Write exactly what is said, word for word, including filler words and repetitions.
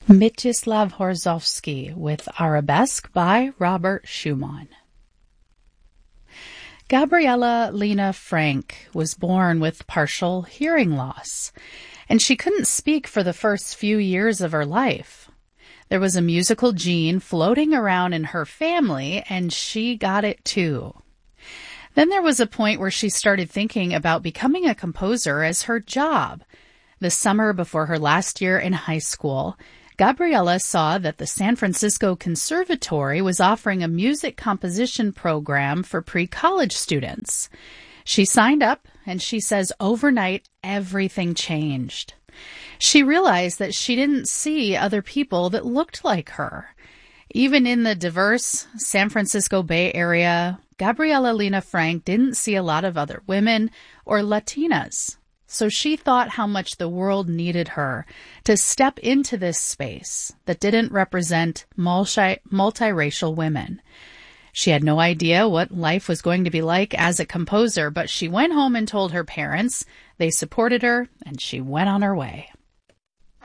Mstislav Horozovsky with Arabesque by Robert Schumann. Gabriela Lena Frank was born with partial hearing loss, and she couldn't speak for the first few years of her life. There was a musical gene floating around in her family, and she got it too. Then there was a point where she started thinking about becoming a composer as her job. The summer before her last year in high school, Gabriela saw that the San Francisco Conservatory was offering a music composition program for pre-college students. She signed up, and she says overnight everything changed. She realized that she didn't see other people that looked like her. Even in the diverse San Francisco Bay Area, Gabriela Lena Frank didn't see a lot of other women or Latinas. So she thought how much the world needed her to step into this space that didn't represent multi- multiracial women. She had no idea what life was going to be like as a composer, but she went home and told her parents. They supported her, and she went on her way.